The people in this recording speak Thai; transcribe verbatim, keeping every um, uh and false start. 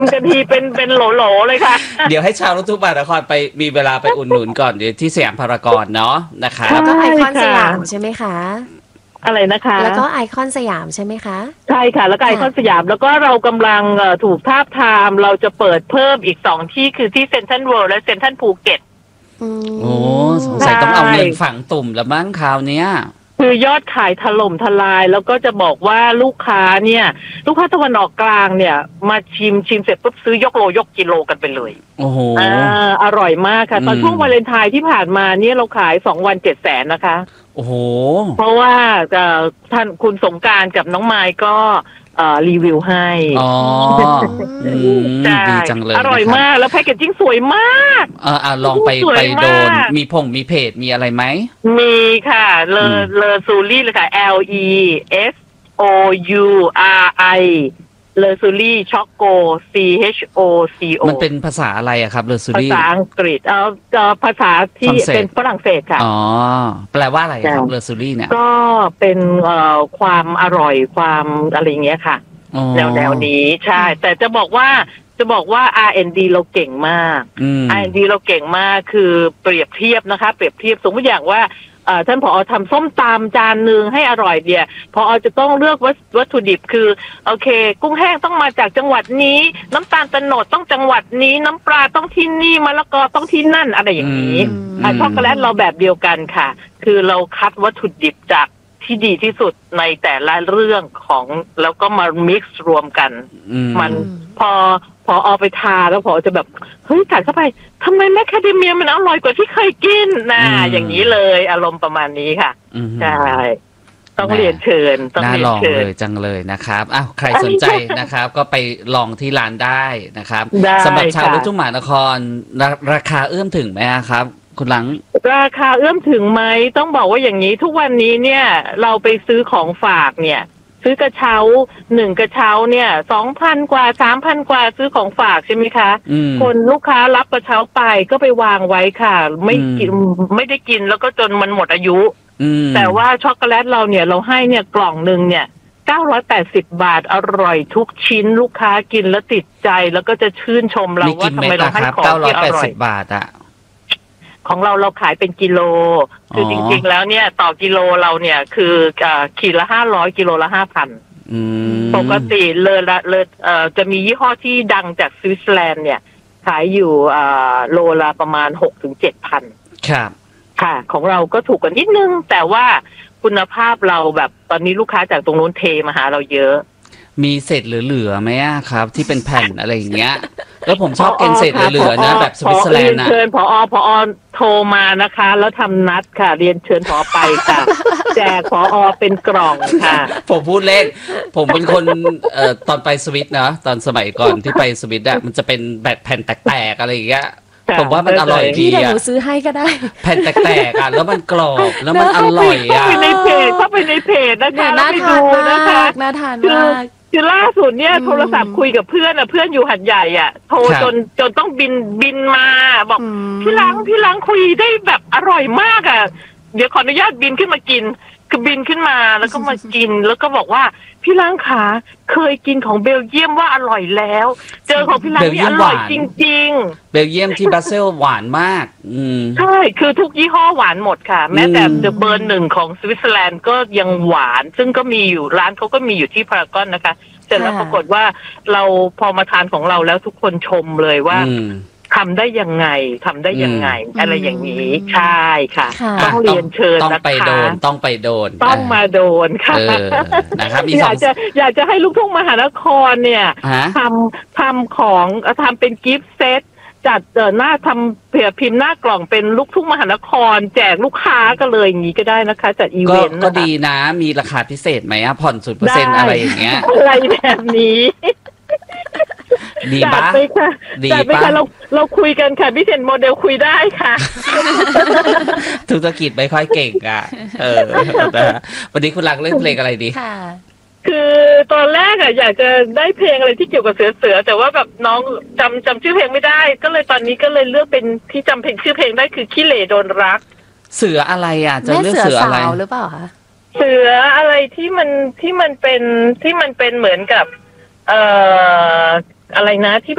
ำกันทีเป็นเป็นโหลๆเลยค่ะเดี๋ยวให้ชาวลูกทุ่งมหานครไปมีเวลาไปอุดหนุนก่อนเดี๋ยวที่สยามพารากอนเนาะนะคะแล้วก็ไอคอนสยามใช่ไหมคะอะไรนะคะแล้วก็ไอคอนสยามใช่ไหมคะใช่ค่ะแล้วก็ไอคอนสยามแล้วก็เรากำลังถูกทาบทามเราจะเปิดเพิ่มอีกสองที่คือที่เซ็นทรัลเวิลด์และเซ็นทรัลภูเก็ตโอ้สงสัยต้องเอาเงินฝังตุ่มแล้วมั้งคราวเนี้ยคือยอดขายถล่มทลายแล้วก็จะบอกว่าลูกค้าเนี่ยลูกค้าตะวันออกกลางเนี่ยมาชิมชิมเสร็จปุ๊บซื้อยกโลยกกิโลกันไปเลยโอ้โหอ่าอร่อยมากค่ะตอนช่วงวาเลนไทน์ที่ผ่านมาเนี่ยเราขายสองวันเจ็ดแสนนะคะโอ้โหเพราะว่าท่านคุณสงกรานต์กับน้องไมค์ก็รีวิวให้อ๋อดีจังเลยอร่อยมากแล้วแพคเกจจิ้งสวยมากเออลองไปไปโดนมีพงมีเพจมีอะไรไหมมีค่ะเลอเลอซูรี่เลยค่ะ L E S O U R I เลอซูรี่ช็อกโก C H O C O มันเป็นภาษาอะไรอะครับเลอซูรี่ภาษาอังกฤษเออภาษาที่เป็นฝรั่งเศสค่ะอ๋อแปลว่าอะไรครับเลอซูรี่เนี่ยก็เป็นเอ่อความอร่อยความอะไรเงี้ยค่ะแนวแนวนี้ใช่แต่จะบอกว่าจะบอกว่า อาร์ แอนด์ ดี เราเก่งมาก อาร์ แอนด์ ดี เราเก่งมากคือเปรียบเทียบนะคะเปรียบเทียบสมมติอย่างว่าท่านผอทำส้มตำจานหนึ่งให้อร่อยเดียผอจะต้องเลือกวัตถุดิบคือโอเคกุ้งแห้งต้องมาจากจังหวัดนี้น้ำตาลโตนดต้องจังหวัดนี้น้ำปลาต้องที่นี่มะละกอต้องที่นั่นอะไรอย่างนี้ช็อกโกแลตเราแบบเดียวกันค่ะคือเราคัดวัตถุดิบจากที่ดีที่สุดในแต่ละเรื่องของแล้วก็มามิกซ์รวมกันมันพอพอเอาไปทาแล้วพอจะแบบเฮ้ยกัดเข้าไปทำไมแมคคาเดเมียมันอร่อยกว่าที่เคยกินนะอย่างนี้เลยอารมณ์ประมาณนี้ค่ะใช่ต้องเรียนเชิญต้องเรียนเชิญเลยจังเลยนะครับอ้าวใครสนใจนะครับก็ไปลองที่ร้านได้นะครับสำหรับชาวลูกทุ่งมหานครราคาเอื้อมถึงไหมครับคุณหลังราคาเอื้อมถึงไหมต้องบอกว่าอย่างนี้ทุกวันนี้เนี่ยเราไปซื้อของฝากเนี่ยซื้อกระเช้าหนึ่งกระเช้าเนี่ยสองพันกว่าสามพันกว่าซื้อของฝากใช่ไหมคะคนลูกค้ารับกระเช้าไปก็ไปวางไว้ค่ะไม่กินไม่ได้กินแล้วก็จนมันหมดอายุแต่ว่าช็อกโกแลตเราเนี่ยเราให้เนี่ยกล่องหนึ่งเนี่ยเก้าร้อยแปดสิบบาทอร่อยทุกชิ้นลูกค้ากินแล้วติดใจแล้วก็จะชื่นชมเราว่าทำไมเราให้ของที่อร่อยบาทอะของเราเราขายเป็นกิโลคือจริงๆแล้วเนี่ยต่อกิโลเราเนี่ยคือขีดละห้าร้อยกิโลละห้าพันปกติเลยละเลยจะมียี่ห้อที่ดังจากสวิตเซอร์แลนด์เนี่ยขายอยู่โลละประมาณหกถึงเจ็ดพันครับค่ะของเราก็ถูกกว่านิดนึงแต่ว่าคุณภาพเราแบบตอนนี้ลูกค้าจากตรงนู้นเทมาหาเราเยอะมีเศษเหลือๆไหมครับที่เป็นแผ่นอะไรอย่างเงี้ยแล้วผมชอบกินเศษเหลือๆนะแบบสวิตเซอร์แลนด์นะเชิญผอผอโทรมานะคะแล้วทำนัดค่ะเรียนเชิญผอไปค่ะแจกผอเป็นกล่องค่ะผมพูดเล่นผมเป็นคนเอ่อตอนไปสวิตนะตอนสมัยก่อนที่ไปสวิตอะมันจะเป็นแบบแผ่นแตกๆอะไรอย่างเงี้ยผมว่ามันอร่อยดีอ่ะหนูซื้อให้ก็ได้แผ่นแตกๆอ่ะแล้วมันกรอบแล้วมันอร่อยอ่ะเข้าไปในเพจเข้าไปในเพจนะคะน่าทานมากน่าทานมากคือล่าสุดเนี่ยโทรศัพท์คุยกับเพื่อนอ่ะเพื่อนอยู่หัดใหญ่อ่ะโทรจนจนต้องบินบินมาบอกพี่ล้างพี่ล้างคุยได้แบบอร่อยมากอ่ะเดี๋ยวขออนุญาตบินขึ้นมากินคือบินขึ้นมาแล้วก็มากินแล้วก็บอกว่าพี่ล้างขาเคยกินของเบลเยียมว่าอร่อยแล้วเจอของพี่ล้างนี่อร่อยจริงๆเบลเยียมที่บรัสเซลหวานมากอืมใช่คือทุกยี่ห้อหวานหมดค่ะแม้แต่เดอะเบอร์หนึ่งของสวิตเซอร์แลนด์ก็ยังหวานซึ่งก็มีอยู่ร้านเขาก็มีอยู่ที่พารากอนนะคะเสร็จแล้วปรากฏว่าเราพอมาทานของเราแล้วทุกคนชมเลยว่าทำได้ยังไงทำได้ยังไงอะไรอย่างนี้ใช่ค่ะต้องเรียนเชิญนะคะต้องไปโดนต้องไปโดนต้องมาโดนค่ะนะครับอยากจะอยากจะให้ลูกทุ่งมหานครเนี่ยทำทำของทำเป็นกิฟต์เซตจัดหน้าทำเผื่อพิมพ์หน้ากล่องเป็นลูกทุ่งมหานครแจกลูกค้าก็เลยอย่างนี้ก็ได้นะคะจัดอีเวนต์ก็ดีนะมีราคาพิเศษไหมผ่อนศูนย์เปอร์เซ็นต์อะไรอย่างเงี้ยอะไรแบบนี้ดีปะดีปะเราเราคุยกันค่ะพี่เซนโมเดลคุยได้ค่ะธุรกิจไม่ค่อยเก่งอ่ะเออวันนี้คุณหลักเล่นเพลงอะไรดีคือตอนแรกอ่ะอยากจะได้เพลงอะไรที่เกี่ยวกับเสือเสือแต่ว่าแบบน้องจำจำชื่อเพลงไม่ได้ก็เลยตอนนี้ก็เลยเลือกเป็นที่จำเพลงชื่อเพลงได้คือขี้เหร่โดนรักเสืออะไรอ่ะจะเลือกเสืออะไรหรือเปล่าคะเสืออะไรที่มันที่มันเป็นที่มันเป็นเหมือนกับเอ่ออะไรนะที่